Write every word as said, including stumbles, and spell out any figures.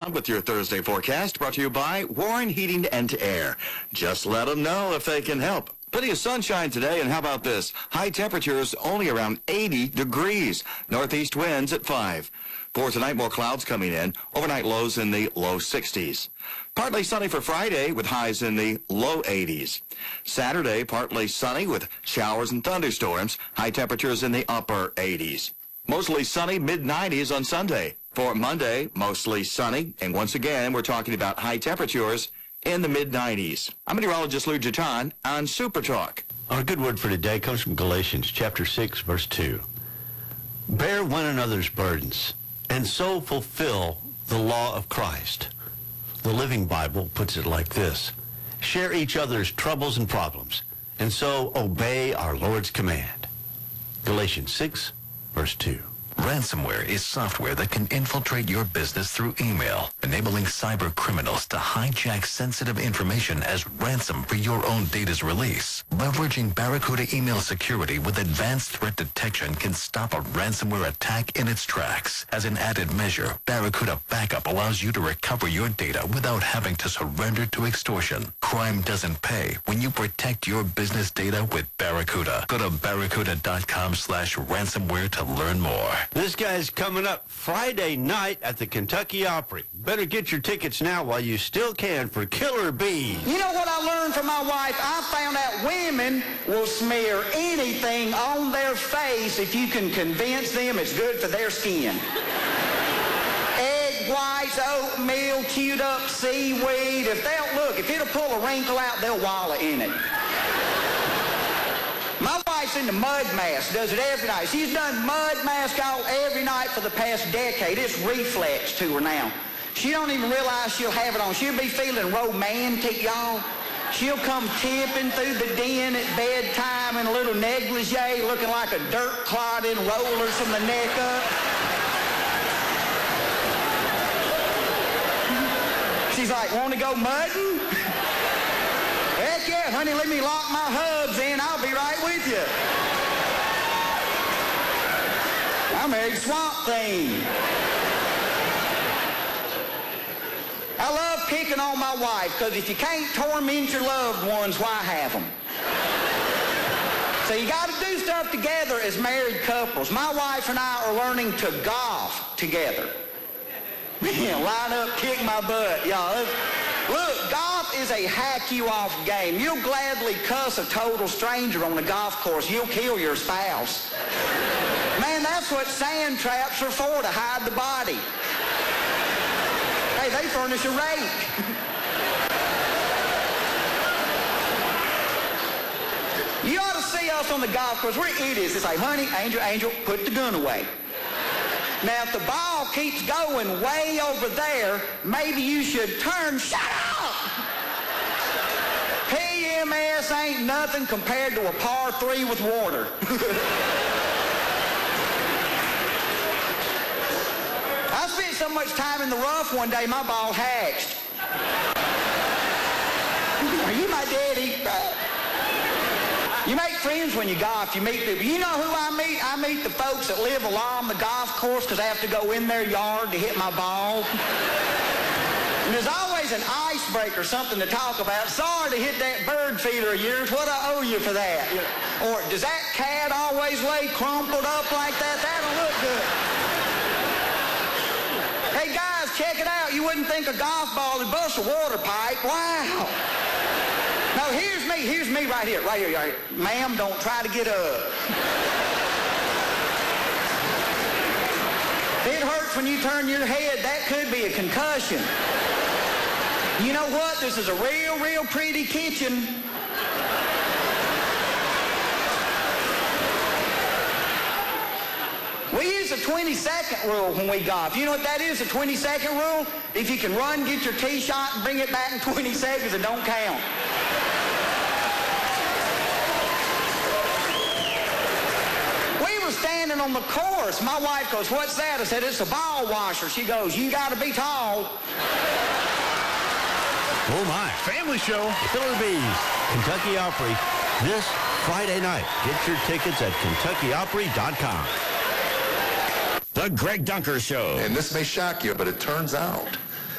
Brown with your Thursday forecast, brought to you by Warren Heating and Air. Just let them know if they can help. Plenty of sunshine today, and how about this? High temperatures only around eighty degrees. Northeast winds at five. For tonight, more clouds coming in. Overnight lows in the low sixties. Partly sunny for Friday with highs in the low eighties. Saturday, partly sunny with showers and thunderstorms. High temperatures in the upper eighties. Mostly sunny, mid nineties on Sunday. For Monday, mostly sunny. And once again, we're talking about high temperatures in the mid nineties. I'm meteorologist Lou Jatan on Super Talk. Our good word for today comes from Galatians chapter six, verse two. Bear one another's burdens, and so fulfill the law of Christ. The Living Bible puts it like this: share each other's troubles and problems, and so obey our Lord's command. Galatians six, verse two. Ransomware is software that can infiltrate your business through email, enabling cyber criminals to hijack sensitive information as ransom for your own data's release. Leveraging Barracuda email security with advanced threat detection can stop a ransomware attack in its tracks. As an added measure, Barracuda Backup allows you to recover your data without having to surrender to extortion. Crime doesn't pay when you protect your business data with Barracuda. Go to barracuda.com slash ransomware to learn more. This guy's coming up Friday night at the Kentucky Opry. Better get your tickets now while you still can for Killer Bees. You know what I learned from my wife? I found out women will smear anything on their face if you can convince them it's good for their skin. Egg whites, oatmeal, chewed up seaweed. If they'll, look, if it'll pull a wrinkle out, they'll wallow in it. My wife's into mud mask, does it every night. She's done mud mask all every night for the past decade. It's reflex to her now. She don't even realize she'll have it on. She'll be feeling romantic, y'all. She'll come tipping through the den at bedtime in a little negligee, looking like a dirt clod in rollers from the neck up. She's like, want to go mudding? Heck yeah, honey, let me lock my hubs in. I'll be right with you. I married Swamp Thing. I love picking on my wife, because if you can't torment your loved ones, why have them? So you got to do stuff together as married couples. My wife and I are learning to golf together. Man, line up, kick my butt, y'all. Look, golf is a hack-you-off game. You'll gladly cuss a total stranger on a golf course. You'll kill your spouse. Man, that's what sand traps are for, to hide the body. Hey, they furnish a rake. You ought to see us on the golf course. We're idiots. It's like, honey, Angel, Angel, put the gun away. Now, if the ball keeps going way over there, maybe you should turn. Shut up! P M S ain't nothing compared to a par three with water. I spent so much time in the rough one day, my ball hatched. Are you my daddy? You make friends when you golf. You meet people. You know who I meet? I meet the folks that live along the golf course because I have to go in their yard to hit my ball. And there's always an icebreaker, something to talk about. Sorry to hit that bird feeder of yours. What I owe you for that? Or does that cat always lay crumpled up like that? That don't look good. Hey guys, check it out. You wouldn't think a golf ball would bust a water pipe. Wow. No, here's me, here's me right here, right here, right here. Ma'am, don't try to get up. If it hurts when you turn your head, that could be a concussion. You know what? This is a real, real pretty kitchen. We use a twenty-second rule when we golf. You know what that is, a twenty-second rule? If you can run, get your tee shot, and bring it back in twenty seconds, it don't count. Standing on the course. My wife goes, what's that? I said, it's a ball washer. She goes, you got to be tall. Oh, my. Family show. Killer Bees, Kentucky Opry, this Friday night. Get your tickets at kentucky opry dot com. The Greg Dunker Show. And this may shock you, but it turns out